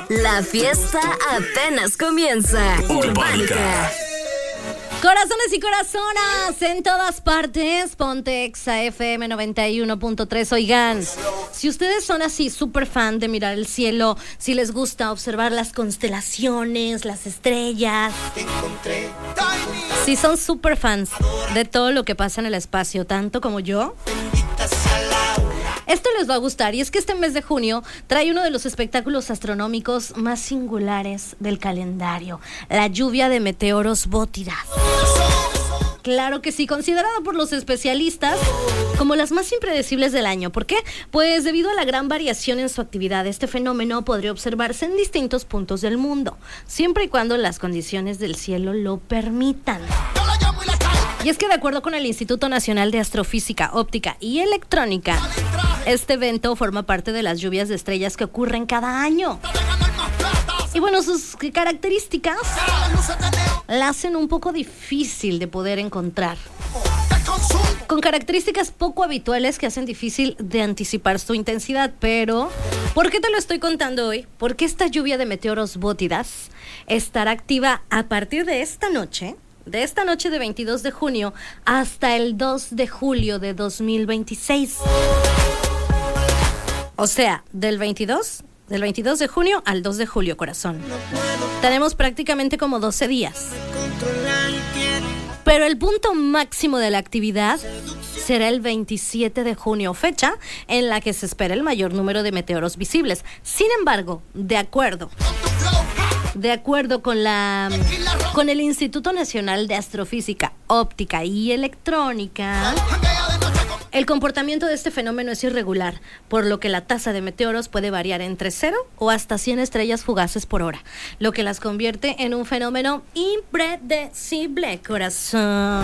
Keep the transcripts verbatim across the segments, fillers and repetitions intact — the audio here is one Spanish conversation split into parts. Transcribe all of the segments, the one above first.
La fiesta apenas comienza. Urbánica. Corazones y corazonas en todas partes, ponte Exa F M noventa y uno punto tres. Oigan, si ustedes son así súper fan de mirar el cielo, si les gusta observar las constelaciones, las estrellas, si son súper fans de todo lo que pasa en el espacio, tanto como yo, esto les va a gustar. Y es que este mes de junio trae uno de los espectáculos astronómicos más singulares del calendario: la lluvia de meteoros Bótidas. Claro que sí, considerada por los especialistas como las más impredecibles del año. ¿Por qué? Pues debido a la gran variación en su actividad, este fenómeno podría observarse en distintos puntos del mundo, siempre y cuando las condiciones del cielo lo permitan. Y es que de acuerdo con el Instituto Nacional de Astrofísica, Óptica y Electrónica, este evento forma parte de las lluvias de estrellas que ocurren cada año. Y bueno, sus características la hacen un poco difícil de poder encontrar. Con características poco habituales que hacen difícil de anticipar su intensidad. Pero, ¿por qué te lo estoy contando hoy? Porque esta lluvia de meteoros Bótidas estará activa a partir de esta noche, de esta noche de veintidós de junio hasta el dos de julio de dos mil veintiséis. O sea, del veintidós, del veintidós de junio al dos de julio, corazón. Tenemos prácticamente como doce días. Pero el punto máximo de la actividad será el veintisiete de junio, fecha en la que se espera el mayor número de meteoros visibles. Sin embargo, de acuerdo, de acuerdo con la, con el Instituto Nacional de Astrofísica, Óptica y Electrónica, el comportamiento de este fenómeno es irregular, por lo que la tasa de meteoros puede variar entre cero o hasta cien estrellas fugaces por hora, lo que las convierte en un fenómeno impredecible, corazón.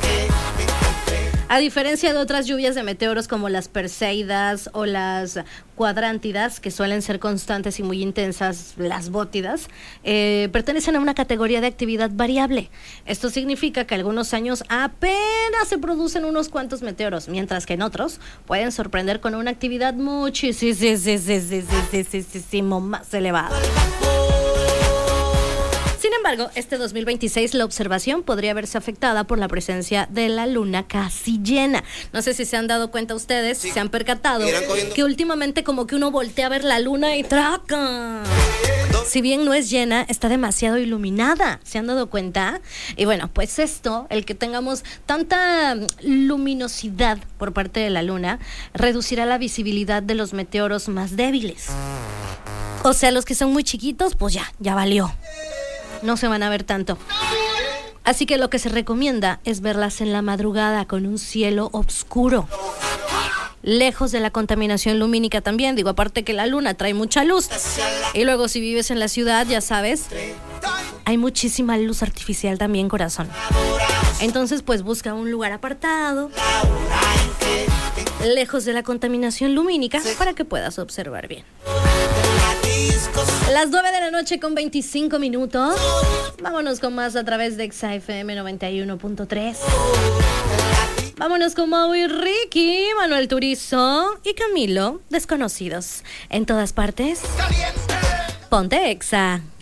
A diferencia de otras lluvias de meteoros como las Perseidas o las Cuadrántidas, que suelen ser constantes y muy intensas, las Bótidas, eh, pertenecen a una categoría de actividad variable. Esto significa que algunos años apenas se producen unos cuantos meteoros, mientras que en otros pueden sorprender con una actividad muchísimo más elevada. Sin embargo, este dos mil veintiséis la observación podría verse afectada por la presencia de la luna casi llena. No sé si se han dado cuenta ustedes, si se han percatado que últimamente como que uno voltea a ver la luna y ¡traca! Si bien no es llena, está demasiado iluminada. ¿Se han dado cuenta? Y bueno, pues esto, el que tengamos tanta luminosidad por parte de la luna, reducirá la visibilidad de los meteoros más débiles. O sea, los que son muy chiquitos, pues ya, ya valió. No se van a ver tanto. Así que lo que se recomienda es verlas en la madrugada con un cielo oscuro, lejos de la contaminación lumínica también. Digo, aparte que la luna trae mucha luz. Y luego si vives en la ciudad, ya sabes, hay muchísima luz artificial también, corazón. Entonces, pues busca un lugar apartado, lejos de la contaminación lumínica, para que puedas observar bien. Las nueve de la noche con veinticinco minutos. Vámonos con más a través de Exa F M noventa y uno punto tres. Vámonos con Mau y Ricky, Manuel Turizo y Camilo, Desconocidos. En todas partes, ponte Exa.